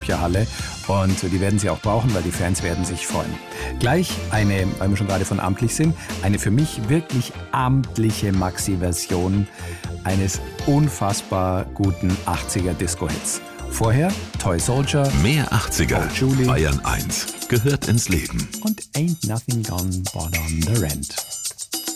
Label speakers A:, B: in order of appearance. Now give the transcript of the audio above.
A: Olympiahalle und die werden sie auch brauchen, weil die Fans werden sich freuen. Gleich eine, weil wir schon gerade von amtlich sind, eine für mich wirklich amtliche Maxi-Version eines unfassbar guten 80er Disco-Hits. Vorher Toy Soldier,
B: Mehr 80er,
A: Oh, Julie.
B: Bayern 1, gehört ins Leben.
A: und Ain't Nothing Gone But on the Rent.